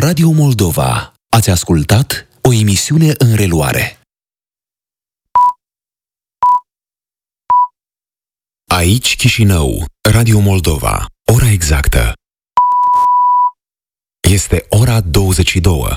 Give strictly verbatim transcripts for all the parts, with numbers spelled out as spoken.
Radio Moldova ați ascultat o emisiune în reluare. Aici Chișinău, Radio Moldova. Ora exactă este ora douăzeci și două.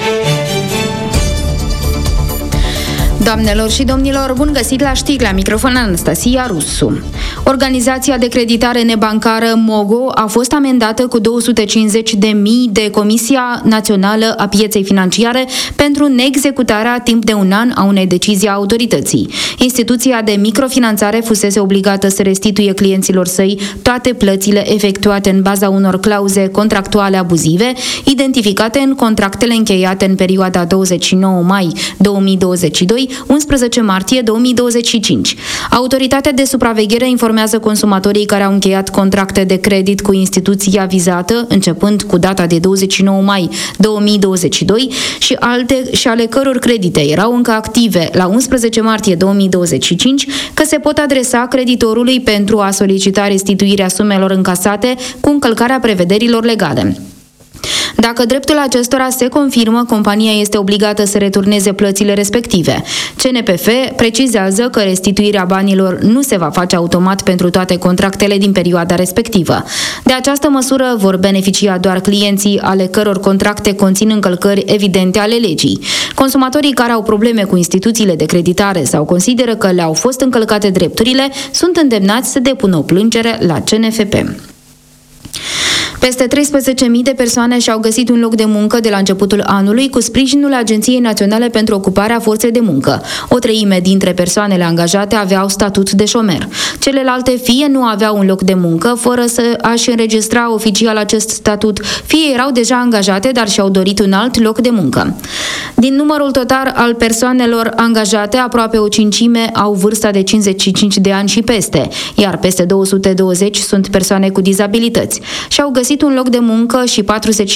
Doamnelor și domnilor, bun găsit la știri, la microfon Anastasia Rusu. Organizația de creditare nebancară MOGO a fost amendată cu două sute cincizeci de mii de Comisia Națională a Pieței Financiare pentru neexecutarea timp de un an a unei decizii a autorității. Instituția de microfinanțare fusese obligată să restituie clienților săi toate plățile efectuate în baza unor clauze contractuale abuzive, identificate în contractele încheiate în perioada douăzeci și nouă mai două mii douăzeci și doi - unsprezece martie două mii douăzeci și cinci. Autoritatea de supraveghere informează consumatorii care au încheiat contracte de credit cu instituția vizată, începând cu data de douăzeci și nouă mai două mii douăzeci și doi și, alte, și ale căror credite erau încă active la unsprezece martie două mii douăzeci și cinci, că se pot adresa creditorului pentru a solicita restituirea sumelor încasate cu încălcarea prevederilor legale. Dacă dreptul acestora se confirmă, compania este obligată să returneze plățile respective. C N P F precizează că restituirea banilor nu se va face automat pentru toate contractele din perioada respectivă. De această măsură vor beneficia doar clienții ale căror contracte conțin încălcări evidente ale legii. Consumatorii care au probleme cu instituțiile de creditare sau consideră că le-au fost încălcate drepturile sunt îndemnați să depună o plângere la C N F P. Peste treisprezece mii de persoane și-au găsit un loc de muncă de la începutul anului cu sprijinul Agenției Naționale pentru Ocuparea Forței de Muncă. O treime dintre persoanele angajate aveau statut de șomer. Celelalte fie nu aveau un loc de muncă fără să aș înregistra oficial acest statut, fie erau deja angajate, dar și-au dorit un alt loc de muncă. Din numărul total al persoanelor angajate, aproape o cincime au vârsta de cincizeci și cinci de ani și peste, iar peste două sute douăzeci sunt persoane cu dizabilități. Și-au găsit un loc de muncă și patruzeci